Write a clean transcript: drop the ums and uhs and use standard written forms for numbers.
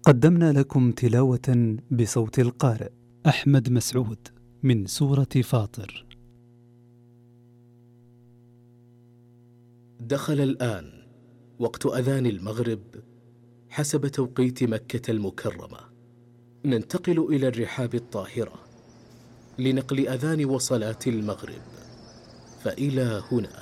قدمنا لكم تلاوة بصوت القارئ أحمد مسعود من سورة فاطر. دخل الآن وقت أذان المغرب حسب توقيت مكة المكرمة. ننتقل إلى الرحاب الطاهرة لنقل أذان وصلاة المغرب، فإلى هنا.